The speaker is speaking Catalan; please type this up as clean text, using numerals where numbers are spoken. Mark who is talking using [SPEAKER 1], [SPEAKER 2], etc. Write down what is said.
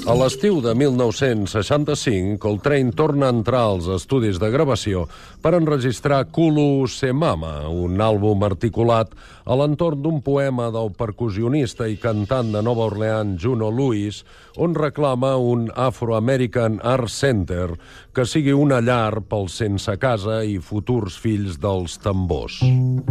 [SPEAKER 1] A l'estiu de 1965, Coltrane torna a entrar als estudis de gravació per enregistrar Kulu Se Mama, un àlbum articulat a l'entorn d'un poema del percussionista i cantant de Nova Orleans Juno Lewis, on reclama un Afro-American Art Center que sigui una llar pels sense casa i futurs fills dels tambors.